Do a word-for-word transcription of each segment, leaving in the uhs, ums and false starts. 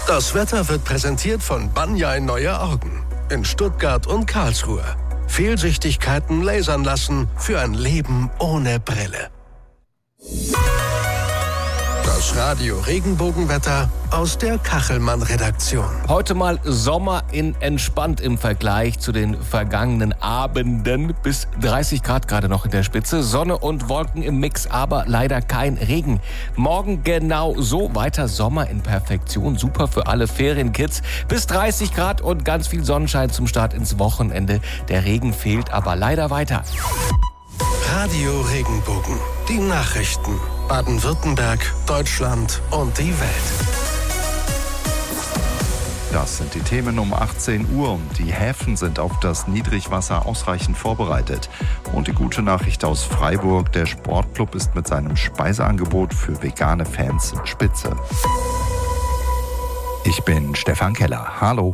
Das Wetter wird präsentiert von Banjai Neue Augen in Stuttgart und Karlsruhe. Fehlsichtigkeiten lasern lassen für ein Leben ohne Brille. Das Radio Regenbogenwetter aus der Kachelmann-Redaktion. Heute mal Sommer in entspannt im Vergleich zu den vergangenen Abenden. Bis dreißig Grad gerade noch in der Spitze. Sonne und Wolken im Mix, aber leider kein Regen. Morgen genau so weiter Sommer in Perfektion. Super für alle Ferienkids. Bis dreißig Grad und ganz viel Sonnenschein zum Start ins Wochenende. Der Regen fehlt aber leider weiter. Radio Regenbogen. Die Nachrichten. Baden-Württemberg, Deutschland und die Welt. Das sind die Themen um achtzehn Uhr. Die Häfen sind auf das Niedrigwasser ausreichend vorbereitet. Und die gute Nachricht aus Freiburg: Der Sportclub ist mit seinem Speiseangebot für vegane Fans spitze. Ich bin Stefan Keller. Hallo.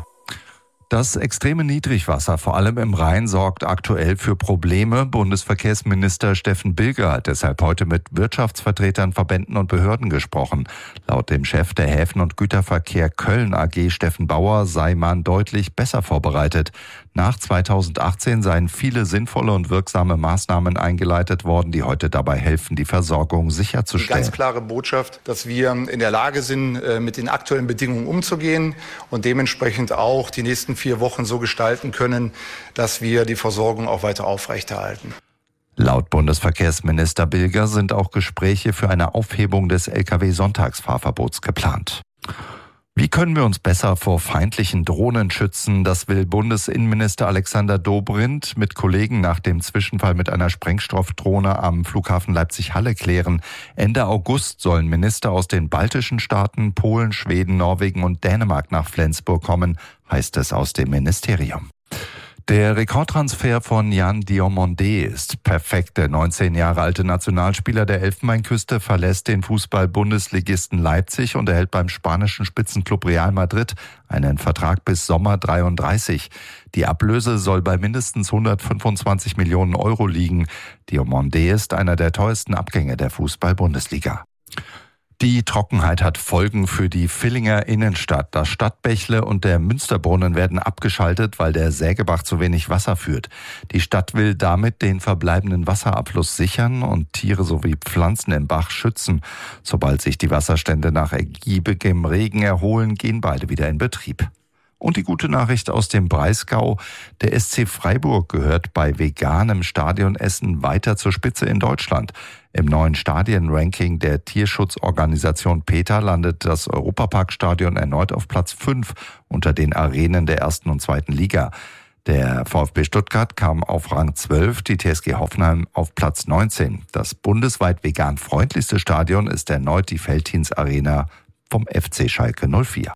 Das extreme Niedrigwasser, vor allem im Rhein, sorgt aktuell für Probleme. Bundesverkehrsminister Steffen Bilger hat deshalb heute mit Wirtschaftsvertretern, Verbänden und Behörden gesprochen. Laut dem Chef der Häfen- und Güterverkehr Köln A G, Steffen Bauer, sei man deutlich besser vorbereitet. Nach zweitausendachtzehn seien viele sinnvolle und wirksame Maßnahmen eingeleitet worden, die heute dabei helfen, die Versorgung sicherzustellen. Die ganz klare Botschaft, dass wir in der Lage sind, mit den aktuellen Bedingungen umzugehen und dementsprechend auch die nächsten vier Wochen so gestalten können, dass wir die Versorgung auch weiter aufrechterhalten. Laut Bundesverkehrsminister Bilger sind auch Gespräche für eine Aufhebung des L K W-Sonntagsfahrverbots geplant. Wie können wir uns besser vor feindlichen Drohnen schützen? Das will Bundesinnenminister Alexander Dobrindt mit Kollegen nach dem Zwischenfall mit einer Sprengstoffdrohne am Flughafen Leipzig-Halle klären. Ende August sollen Minister aus den baltischen Staaten, Polen, Schweden, Norwegen und Dänemark nach Flensburg kommen, heißt es aus dem Ministerium. Der Rekordtransfer von Yann Diomandé ist perfekt. Der neunzehn Jahre alte Nationalspieler der Elfenbeinküste verlässt den Fußball-Bundesligisten Leipzig und erhält beim spanischen Spitzenklub Real Madrid einen Vertrag bis Sommer dreiunddreißig. Die Ablöse soll bei mindestens hundertfünfundzwanzig Millionen Euro liegen. Diomandé ist einer der teuersten Abgänge der Fußball-Bundesliga. Die Trockenheit hat Folgen für die Villinger Innenstadt. Das Stadtbächle und der Münsterbrunnen werden abgeschaltet, weil der Sägebach zu wenig Wasser führt. Die Stadt will damit den verbleibenden Wasserabfluss sichern und Tiere sowie Pflanzen im Bach schützen. Sobald sich die Wasserstände nach ergiebigem Regen erholen, gehen beide wieder in Betrieb. Und die gute Nachricht aus dem Breisgau: Der S C Freiburg gehört bei veganem Stadionessen weiter zur Spitze in Deutschland. Im neuen Stadienranking der Tierschutzorganisation PETA landet das Europaparkstadion erneut auf Platz fünf unter den Arenen der ersten und zweiten Liga. Der VfB Stuttgart kam auf Rang zwölf, die T S G Hoffenheim auf Platz neunzehn. Das bundesweit vegan freundlichste Stadion ist erneut die Veltins Arena vom F C Schalke null vier.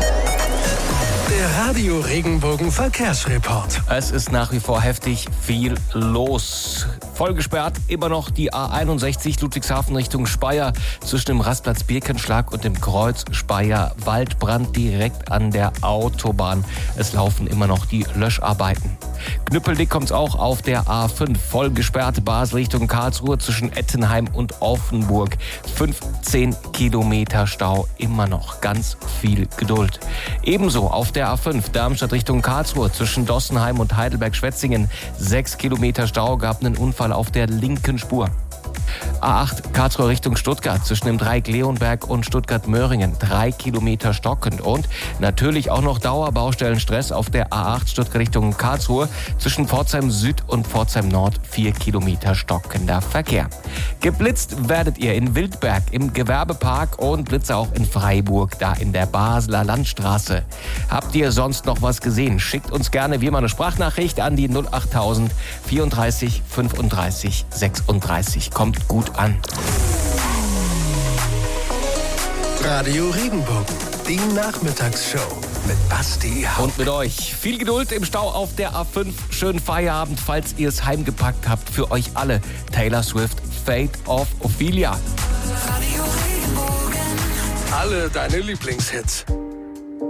Der Radio Regenbogen Verkehrsreport. Es ist nach wie vor heftig viel los. Voll gesperrt immer noch die A einundsechzig Ludwigshafen Richtung Speyer zwischen dem Rastplatz Birkenschlag und dem Kreuz Speyer. Waldbrand direkt an der Autobahn. Es laufen immer noch die Löscharbeiten. Knüppeldick kommt's auch auf der A fünf. Voll gesperrt Basel Richtung Karlsruhe zwischen Ettenheim und Offenburg. fünfzehn Kilometer Stau, immer noch ganz viel Geduld. Ebenso auf der A fünf Darmstadt Richtung Karlsruhe zwischen Dossenheim und Heidelberg-Schwetzingen. sechs Kilometer Stau, gab einen Unfall auf der linken Spur. A acht Karlsruhe Richtung Stuttgart zwischen dem Dreieck Leonberg und Stuttgart-Möhringen. Drei Kilometer stockend. Und natürlich auch noch Dauerbaustellenstress auf der A acht Stuttgart Richtung Karlsruhe zwischen Pforzheim Süd und Pforzheim Nord. Vier Kilometer stockender Verkehr. Geblitzt werdet ihr in Wildberg im Gewerbepark und Blitze auch in Freiburg, da in der Basler Landstraße. Habt ihr sonst noch was gesehen? Schickt uns gerne wie immer eine Sprachnachricht an die null achttausend vierunddreißig fünfunddreißig sechsunddreißig. Kommt gut an. Radio Regenbogen, die Nachmittagsshow mit Basti Haupt. Und mit euch. Viel Geduld im Stau auf der A fünf. Schönen Feierabend, falls ihr es heimgepackt habt. Für euch alle Taylor Swift, Fate of Ophelia. Alle deine Lieblingshits.